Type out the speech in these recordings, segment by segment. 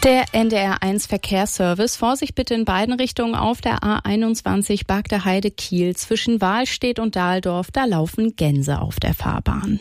Der NDR1 Verkehrsservice. Vorsicht bitte in beiden Richtungen auf der A21 Bagda Heide Kiel. Zwischen Wahlstedt und Dahldorf, da laufen Gänse auf der Fahrbahn.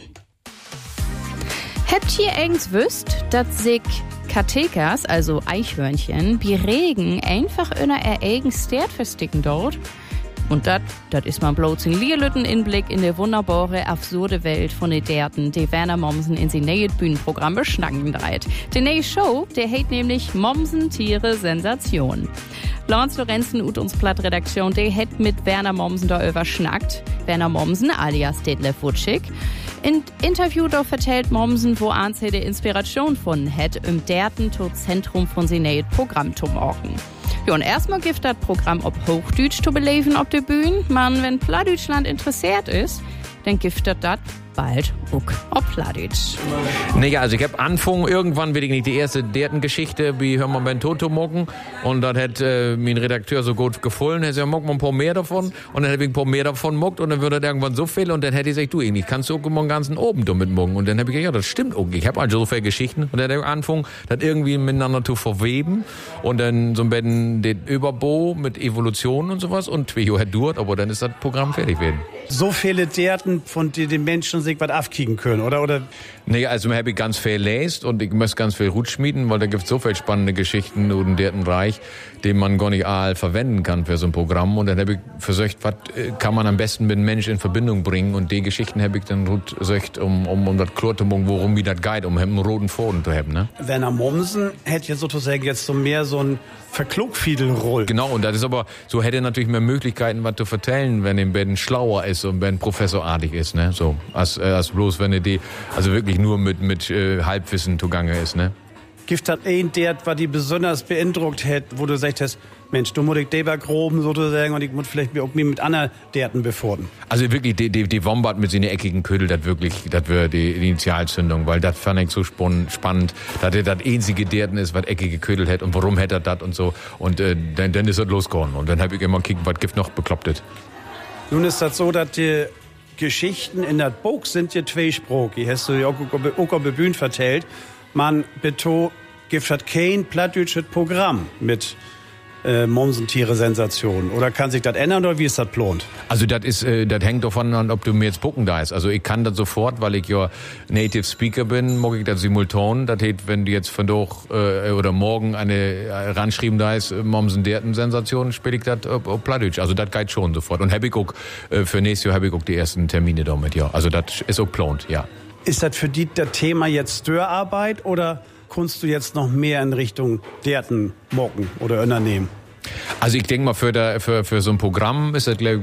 Habt ihr eigens wüsst, dass sich Katekas, also Eichhörnchen, wie Regen einfach in einer eigen Stert versticken dort? Und das ist man bloß ein Lierlütten Inblick in der wunderbare, absurde Welt von den Derten, die Werner Mommsen in sein neues Bühnenprogramm beschnacken dreht. Die neue Show, der heißt nämlich Mommsen Tiere Sensation. Lawrence Lorenzen und uns Plattredaktion, der hat mit Werner Mommsen da überschnackt. Werner Mommsen alias Detlef Wutschig. In Interview da vertellt Mommsen, wo Anze der Inspiration von hat, im Derten tot Zentrum von sein neues Programm zu morgen. Ja, und erstmal gibt das Programm ob Hochdeutsch zu beleben auf der Bühne. Man, wenn Plattdeutschland interessiert ist, dann gibt das bald auch auf Plattdeutsch. Naja, also ich hab angefangen, irgendwann will ich nicht die erste Derten-Geschichte, wie hören wir beim Toto mocken. Und das hat mein Redakteur so gut gefallen. Er hat gesagt, mock mal ein paar mehr davon. Und dann hab ich ein paar mehr davon mockt. Und dann wird das irgendwann so viel. Und dann hätte ich gesagt, du, ich kannst du auch mal einen ganzen Oben damit mocken. Und dann hab ich gesagt, ja, das stimmt auch. Ich hab also so viele Geschichten. Und dann hab ich angefangen, das irgendwie miteinander zu verweben. Und dann so ein bisschen den Überbau mit Evolution und sowas. Und 2 Jahre hat dauert, aber dann ist das Programm fertig werden. So viele Derten, von denen die Menschen sich was aufkriegen können, oder? Nee, also mir habe ich ganz viel lest und ich muss ganz viel Rut schmieden, weil da gibt es so viele spannende Geschichten über den Dertenreich, den man gar nicht all verwenden kann für so ein Programm. Und dann habe ich versucht, was kann man am besten mit einem Mensch in Verbindung bringen. Und die Geschichten habe ich dann Rut versucht, um das klar zu machen, worum wie das geht, um einen roten Faden zu haben. Ne? Werner Mommsen hätte jetzt sozusagen jetzt so mehr so ein Verklugfiedelroll. Genau, und das ist aber, so hätte er natürlich mehr Möglichkeiten, was zu vertellen, wenn er ein bisschen schlauer ist und wenn professorartig ist, ne? So, als bloß, wenn er die, also wirklich nur mit Halbwissen zugange ist, ne? Gibt das ein Dert, was die besonders beeindruckt hat, wo du sagst hast, Mensch, du musst ich selber groben sozusagen und ich muss vielleicht auch mit anderen Derten befordern. Also wirklich, die Wombat mit seinen eckigen Ködel, das wäre die Initialzündung, weil das fand ich so spannend, dass er das einzige Derten ist, was eckige Ködel hat und warum hätte er das und so. Und dann ist das losgegangen. Und dann habe ich immer gekickt, was gibt noch beklopptet. Nun ist das so, dass die Geschichten in der Buch sind ja zweisprachig. Hast du ja auch auf der Bühne vertellt. Man betont, gibt es kein plattdeutsches Programm mit Mommsen Tiere Sensation. Oder kann sich das ändern oder wie ist das geplant? Also das hängt davon an, ob du mir jetzt bucken da ist. Also ich kann das sofort, weil ich ja Native Speaker bin, mag ich das simultan. Das heißt, wenn du jetzt von doch oder morgen eine ranschrieben da ist, Mommsen Derten Sensation, spiele ich das auf Plattdeutsch. Also das geht schon sofort. Und hab ich auch, für nächstes Jahr habe ich auch die ersten Termine damit, ja. Also das ist auch geplant, ja. Ist das für dich das Thema jetzt Störarbeit oder kannst du jetzt noch mehr in Richtung Derten mocken oder unternehmen? Also ich denke mal, für so ein Programm ist das, glaube ich,